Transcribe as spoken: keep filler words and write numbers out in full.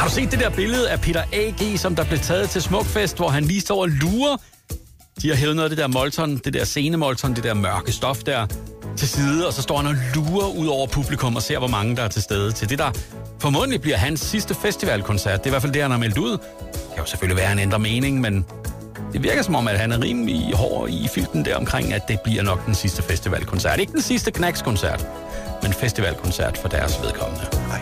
Har du set det der billede af Peter A G, som der blev taget til Smukfest, hvor han lige står og lurer? De har hævet noget af det der molton, det der scenemolton, det der mørke stof der til side, og så står han og lurer ud over publikum og ser, hvor mange der er til stede til det, der formodentlig bliver hans sidste festivalkoncert. Det er i hvert fald det, han har meldt ud. Det kan jo selvfølgelig være en ændre mening, men det virker som om, at han er rimelig hård i filten der omkring, at det bliver nok den sidste festivalkoncert. Ikke den sidste Knacks-koncert, men festivalkoncert for deres vedkommende. Nej.